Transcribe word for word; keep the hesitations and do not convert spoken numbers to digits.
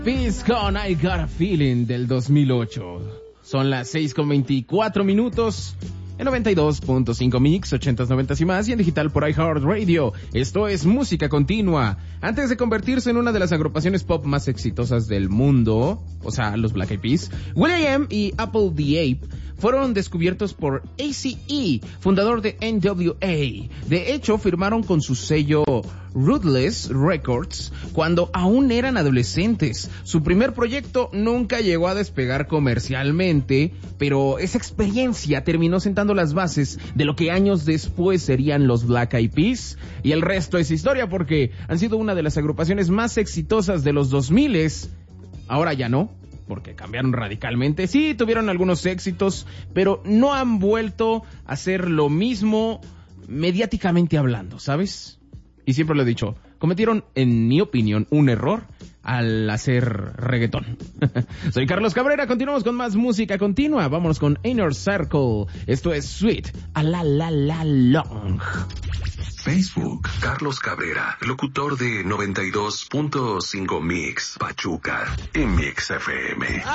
Peace con I Got a Feeling del dos mil ocho. Son las seis con veinticuatro minutos en noventa y dos punto cinco Mix, ochentas, noventas y más, y en digital por iHeartRadio. Esto es Música Continua. Antes de convertirse en una de las agrupaciones pop más exitosas del mundo, o sea, los Black Eyed Peas, will.i.am y Apple the Ape fueron descubiertos por A C E, fundador de N W A. De hecho, firmaron con su sello Ruthless Records cuando aún eran adolescentes. Su primer proyecto nunca llegó a despegar comercialmente, pero esa experiencia terminó sentando las bases de lo que años después serían los Black Eyed Peas. Y el resto es historia, porque han sido una de las agrupaciones más exitosas de los dos miles. Ahora ya no, porque cambiaron radicalmente. Sí, tuvieron algunos éxitos, pero no han vuelto a hacer lo mismo mediáticamente hablando, ¿sabes? Y siempre lo he dicho, cometieron, en mi opinión, un error al hacer reggaetón. Soy Carlos Cabrera, continuamos con más música continua. Vámonos con Inner Circle. Esto es Sweet a la la la long. Facebook, Carlos Cabrera, locutor de noventa y dos punto cinco Mix, Pachuca, en Mix F M.